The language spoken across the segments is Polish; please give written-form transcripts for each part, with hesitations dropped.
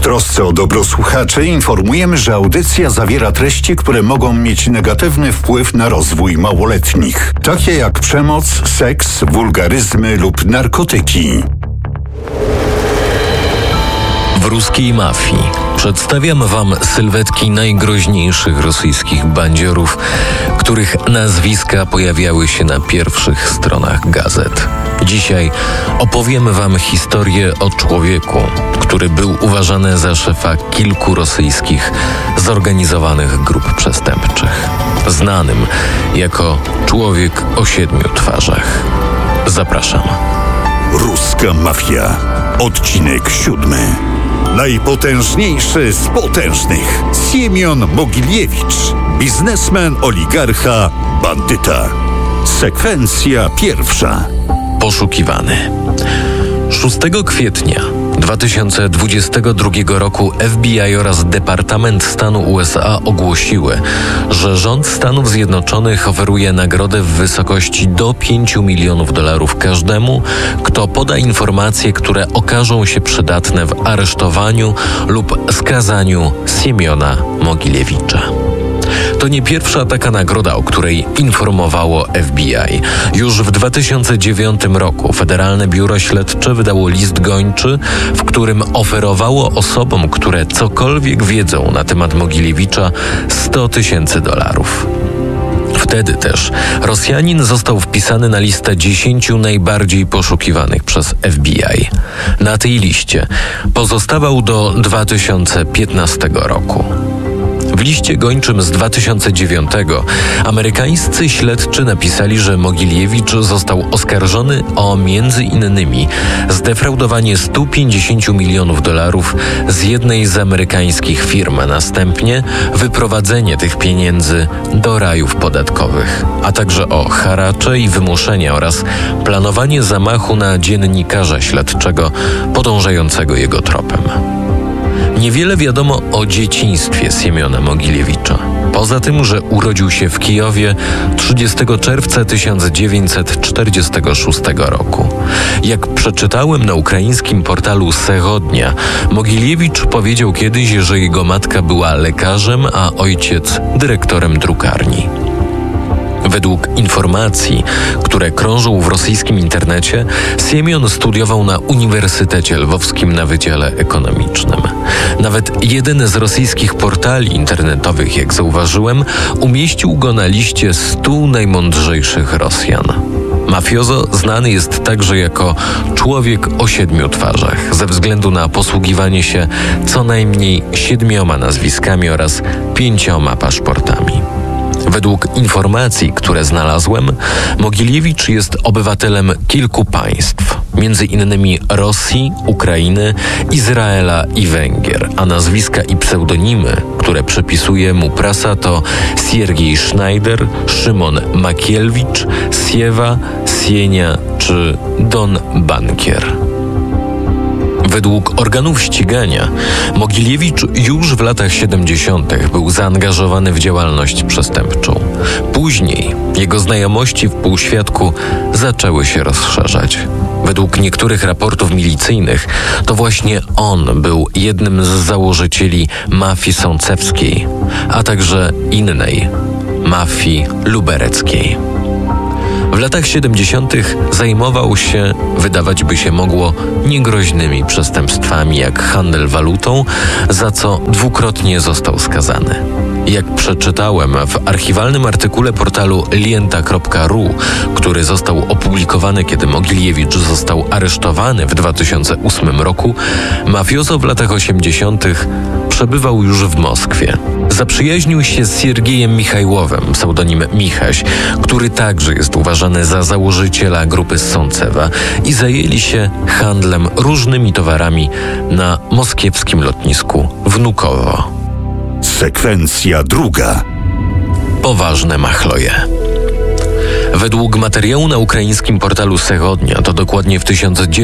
trosce o dobro słuchaczy informujemy, że audycja zawiera treści, które mogą mieć negatywny wpływ na rozwój małoletnich, takie jak przemoc, seks, wulgaryzmy lub narkotyki. W ruskiej mafii przedstawiam wam sylwetki najgroźniejszych rosyjskich bandziorów, których nazwiska pojawiały się na pierwszych stronach gazet. Dzisiaj opowiem wam historię o człowieku, który był uważany za szefa kilku rosyjskich zorganizowanych grup przestępczych, znanym jako człowiek o 7 twarzach. Zapraszam. Ruska mafia. Odcinek 7. Najpotężniejszy z potężnych. Siemion Mogiljewicz. Biznesmen, oligarcha, bandyta. Sekwencja pierwsza. Poszukiwany. 6 kwietnia 2022 roku FBI oraz Departament Stanu USA ogłosiły, że rząd Stanów Zjednoczonych oferuje nagrodę w wysokości do $5 milionów każdemu, kto poda informacje, które okażą się przydatne w aresztowaniu lub skazaniu Siemiona Mogiljewicza. To nie pierwsza taka nagroda, o której informowało FBI. Już w 2009 roku Federalne Biuro Śledcze wydało list gończy, w którym oferowało osobom, które cokolwiek wiedzą na temat Mogiljewicza, $100,000. Wtedy też Rosjanin został wpisany na listę 10 najbardziej poszukiwanych przez FBI. Na tej liście pozostawał do 2015 roku. W liście gończym z 2009 amerykańscy śledczy napisali, że Mogiljewicz został oskarżony o m.in. zdefraudowanie $150 milionów z jednej z amerykańskich firm, a następnie wyprowadzenie tych pieniędzy do rajów podatkowych, a także o haracze i wymuszenia oraz planowanie zamachu na dziennikarza śledczego podążającego jego tropem. Niewiele wiadomo o dzieciństwie Siemiona Mogiljewicza. Poza tym, że urodził się w Kijowie 30 czerwca 1946 roku. Jak przeczytałem na ukraińskim portalu Segodnia, Mogiljewicz powiedział kiedyś, że jego matka była lekarzem, a ojciec dyrektorem drukarni. Według informacji, które krążą w rosyjskim internecie, Siemion studiował na Uniwersytecie Lwowskim na Wydziale Ekonomicznym. Nawet jeden z rosyjskich portali internetowych, jak zauważyłem, umieścił go na liście 100 najmądrzejszych Rosjan. Mafiozo znany jest także jako człowiek o 7 twarzach, ze względu na posługiwanie się co najmniej 7 nazwiskami oraz 5 paszportami. Według informacji, które znalazłem, Mogiljewicz jest obywatelem kilku państw, między innymi Rosji, Ukrainy, Izraela i Węgier, a nazwiska i pseudonimy, które przypisuje mu prasa, to Siergiej Schneider, Szymon Makielwicz, Siewa, Sienia czy Don Bankier. Według organów ścigania Mogiljewicz już w latach 70. był zaangażowany w działalność przestępczą. Później jego znajomości w półświadku zaczęły się rozszerzać. Według niektórych raportów milicyjnych to właśnie on był jednym z założycieli mafii sącewskiej, a także innej mafii lubereckiej. W latach 70. zajmował się, wydawać by się mogło, niegroźnymi przestępstwami jak handel walutą, za co dwukrotnie został skazany. Jak przeczytałem w archiwalnym artykule portalu lienta.ru, który został opublikowany, kiedy Mogiljewicz został aresztowany w 2008 roku, mafiozo w latach 80. przebywał już w Moskwie. Zaprzyjaźnił się z Siergiejem Michajłowem, pseudonim Michaś, który także jest uważany za założyciela grupy z Sącewa, i zajęli się handlem różnymi towarami na moskiewskim lotnisku Wnukowo. Sekwencja druga. Poważne machloje. Według materiału na ukraińskim portalu Segodnia to dokładnie w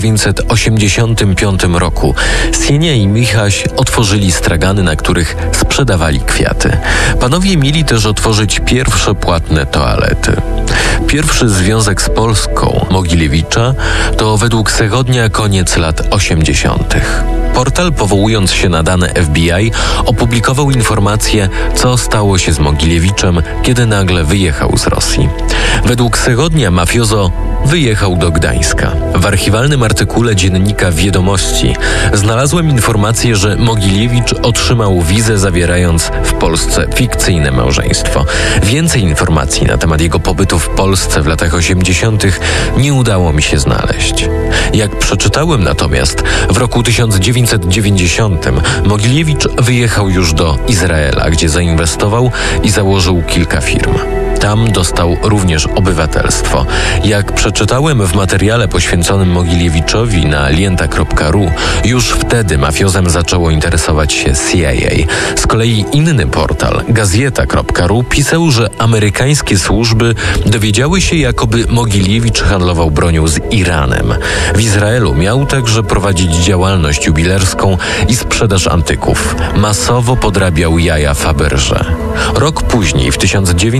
1985 roku Sienia i Michaś otworzyli stragany, na których sprzedawali kwiaty. Panowie mieli też otworzyć pierwsze płatne toalety. Pierwszy związek z Polską Mogiljewicza to według Segodnia koniec lat 80. Portal, powołując się na dane FBI, opublikował informację, co stało się z Mogiliewiczem, kiedy nagle wyjechał z Rosji. Według tygodnia mafiozo wyjechał do Gdańska. W archiwalnym artykule dziennika Wiadomości znalazłem informację, że Mogiliewicz otrzymał wizę, zawierając w Polsce fikcyjne małżeństwo. Więcej informacji na temat jego pobytu w Polsce w latach 80. nie udało mi się znaleźć. Jak przeczytałem natomiast, w roku 1990 Mogiliewicz wyjechał już do Izraela, gdzie zainwestował i założył kilka firm. Tam dostał również obywatelstwo. Jak przeczytałem w materiale poświęconym Mogiliewiczowi na lienta.ru, już wtedy mafiozem zaczęło interesować się CIA. Z kolei inny portal, gazeta.ru, pisał, że amerykańskie służby dowiedziały się, jakoby Mogiliewicz handlował bronią z Iranem. W Izraelu miał także prowadzić działalność jubilerską i sprzedaż antyków. Masowo podrabiał jaja Faberże. Rok później, w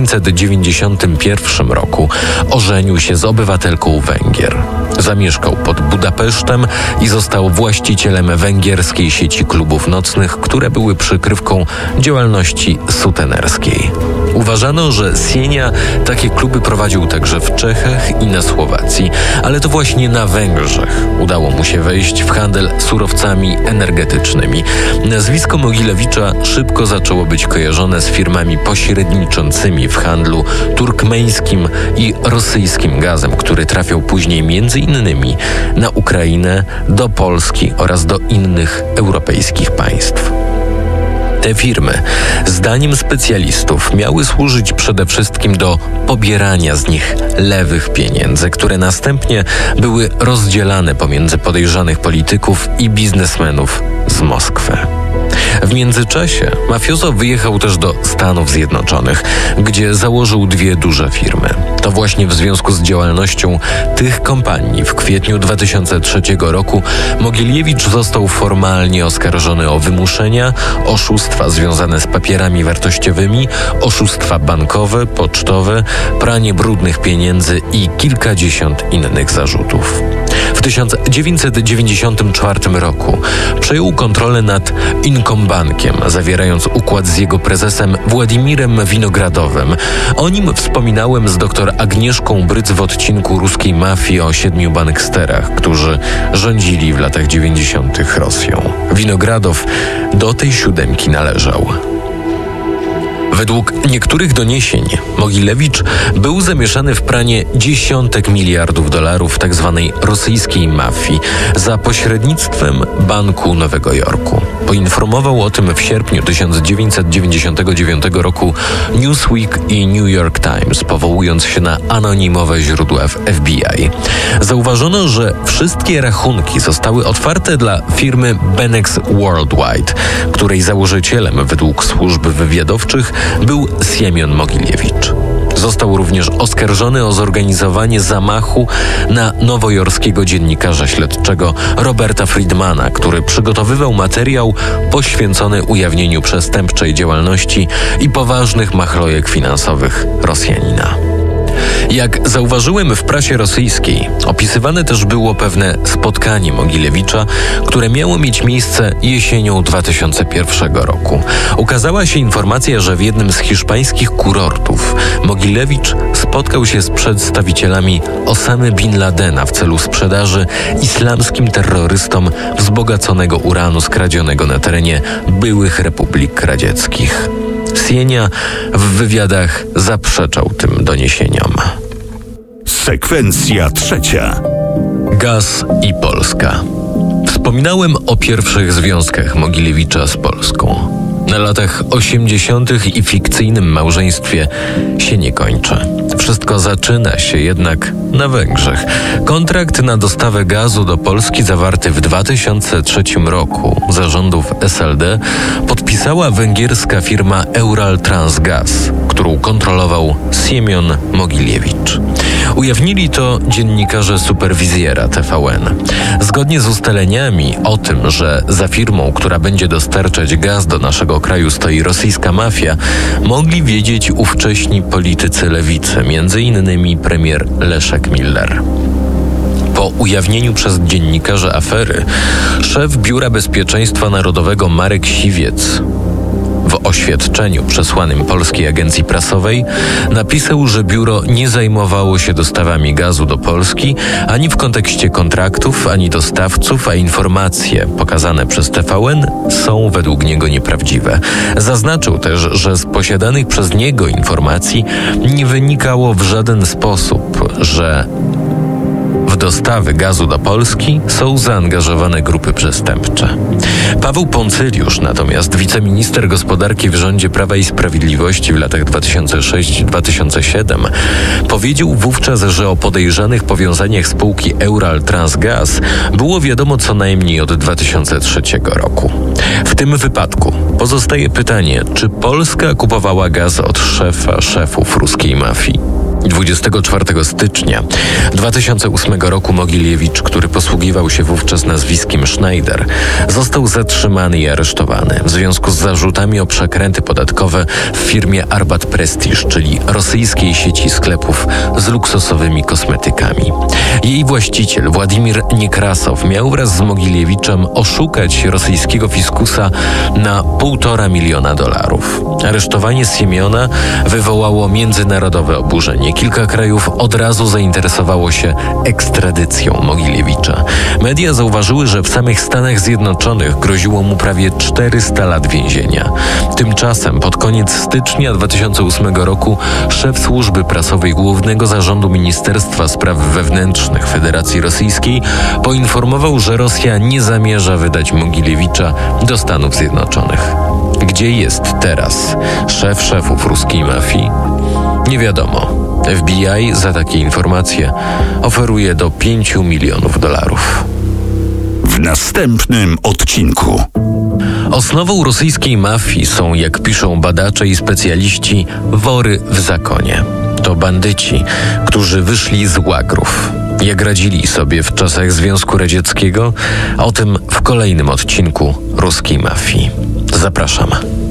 1991 roku, ożenił się z obywatelką Węgier. Zamieszkał pod Budapesztem i został właścicielem węgierskiej sieci klubów nocnych, które były przykrywką działalności sutenerskiej. Uważano, że Sienia takie kluby prowadził także w Czechach i na Słowacji, ale to właśnie na Węgrzech udało mu się wejść w handel surowcami energetycznymi. Nazwisko Mogilewicza szybko zaczęło być kojarzone z firmami pośredniczącymi w handlu turkmeńskim i rosyjskim gazem, który trafiał później m.in. na Ukrainę, do Polski oraz do innych europejskich państw. Te firmy, zdaniem specjalistów, miały służyć przede wszystkim do pobierania z nich lewych pieniędzy, które następnie były rozdzielane pomiędzy podejrzanych polityków i biznesmenów z Moskwy. W międzyczasie mafiozo wyjechał też do Stanów Zjednoczonych, gdzie założył dwie duże firmy. To właśnie w związku z działalnością tych kompanii w kwietniu 2003 roku Mogiliewicz został formalnie oskarżony o wymuszenia, oszustwa związane z papierami wartościowymi, oszustwa bankowe, pocztowe, pranie brudnych pieniędzy i kilkadziesiąt innych zarzutów. W 1994 roku przejął kontrolę nad Inkombankiem, zawierając układ z jego prezesem Władimirem Winogradowym. O nim wspominałem z dr Agnieszką Bryc w odcinku ruskiej mafii o 7 banksterach, którzy rządzili w latach 90. Rosją. Winogradow do tej siódemki należał. Według niektórych doniesień Mogilewicz był zamieszany w pranie dziesiątek miliardów dolarów tzw. rosyjskiej mafii za pośrednictwem Banku Nowego Jorku. Poinformował o tym w sierpniu 1999 roku Newsweek i New York Times, powołując się na anonimowe źródła w FBI. Zauważono, że wszystkie rachunki zostały otwarte dla firmy Benex Worldwide, której założycielem według służb wywiadowczych był Siemion Mogiliewicz. Został również oskarżony o zorganizowanie zamachu na nowojorskiego dziennikarza śledczego Roberta Friedmana, który przygotowywał materiał poświęcony ujawnieniu przestępczej działalności i poważnych machlojek finansowych Rosjanina. Jak zauważyłem w prasie rosyjskiej, opisywane też było pewne spotkanie Mogilewicza, które miało mieć miejsce jesienią 2001 roku. Ukazała się informacja, że w jednym z hiszpańskich kurortów Mogilewicz spotkał się z przedstawicielami Osamy Bin Ladena w celu sprzedaży islamskim terrorystom wzbogaconego uranu skradzionego na terenie byłych republik radzieckich. Sienia w wywiadach zaprzeczał tym doniesieniom. Sekwencja trzecia. Gaz i Polska. Wspominałem o pierwszych związkach Mogilewicza z Polską. Na latach 80. i fikcyjnym małżeństwie się nie kończy. Wszystko zaczyna się jednak na Węgrzech. Kontrakt na dostawę gazu do Polski zawarty w 2003 roku za rządów SLD podpisała węgierska firma Euraltransgaz, którą kontrolował Siemion Mogiliewicz. Ujawnili to dziennikarze Superwizjera TVN. Zgodnie z ustaleniami o tym, że za firmą, która będzie dostarczać gaz do naszego kraju, stoi rosyjska mafia, mogli wiedzieć ówcześni politycy lewicy, m.in. premier Leszek Miller. Po ujawnieniu przez dziennikarzy afery, szef Biura Bezpieczeństwa Narodowego Marek Siwiec w oświadczeniu przesłanym Polskiej Agencji Prasowej napisał, że biuro nie zajmowało się dostawami gazu do Polski ani w kontekście kontraktów, ani dostawców, a informacje pokazane przez TVN są według niego nieprawdziwe. Zaznaczył też, że z posiadanych przez niego informacji nie wynikało w żaden sposób, że w dostawy gazu do Polski są zaangażowane grupy przestępcze. Paweł Poncyliusz, natomiast wiceminister gospodarki w rządzie Prawa i Sprawiedliwości w latach 2006-2007, powiedział wówczas, że o podejrzanych powiązaniach spółki Eural-Transgaz było wiadomo co najmniej od 2003 roku. W tym wypadku pozostaje pytanie, czy Polska kupowała gaz od szefa szefów ruskiej mafii? 24 stycznia 2008 roku Mogilewiecz, który posługiwał się wówczas nazwiskiem Schneider, został zatrzymany i aresztowany w związku z zarzutami o przekręty podatkowe w firmie Arbat Prestige, czyli rosyjskiej sieci sklepów z luksusowymi kosmetykami. Jej właściciel Władimir Niekrasow miał wraz z Mogiliewiczem oszukać rosyjskiego fiskusa na $1,5 miliona. Aresztowanie Siemiona wywołało międzynarodowe oburzenie. Kilka krajów od razu zainteresowało się ekstradycją Mogilewiecza. Media zauważyły, że w samych Stanach Zjednoczonych groziło mu prawie 400 lat więzienia. Tymczasem pod koniec stycznia 2008 roku szef służby prasowej Głównego Zarządu Ministerstwa Spraw Wewnętrznych Federacji Rosyjskiej poinformował, że Rosja nie zamierza wydać Mogilewiecza do Stanów Zjednoczonych. Gdzie jest teraz szef szefów ruskiej mafii? Nie wiadomo. FBI za takie informacje oferuje do $5 milionów. W następnym odcinku. Osnową rosyjskiej mafii są, jak piszą badacze i specjaliści, wory w zakonie. To bandyci, którzy wyszli z łagrów. Jak radzili sobie w czasach Związku Radzieckiego? O tym w kolejnym odcinku ruskiej mafii. Zapraszam.